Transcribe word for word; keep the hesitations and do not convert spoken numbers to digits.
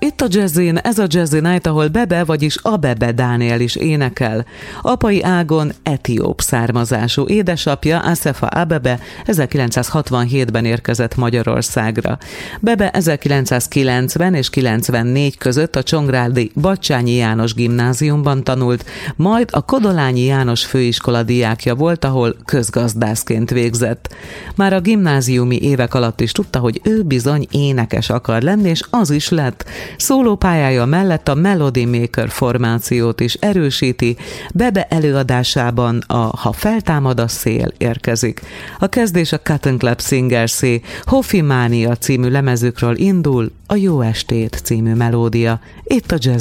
Itt a Jazzin, ez a Jazzy Night, ahol Bebe, vagyis a Bebe Dániel is énekel. Apai ágon etióp származású, édesapja Assefa Abebe ezerkilencszázhatvanhétben érkezett Magyarországra. Bebe ezerkilencszázkilencven és kilencvennégy között a csongrádi Batthyány János gimnáziumban tanult, majd a Kodolányi János főiskola diákja volt, ahol közgazdászként végzett. Már a gimnáziumi évek alatt is tudta, hogy ő bizony énekes akar lenni, és az is lett. Szólópályája mellett a Melody Maker formációt is erősíti, Bebe előadásában a Ha feltámad a szél érkezik. A kezdés a Cotton Club Singers-é, Hoffi Mánia című lemezükről indul, a Jó estét című melódia. Itt a Jazz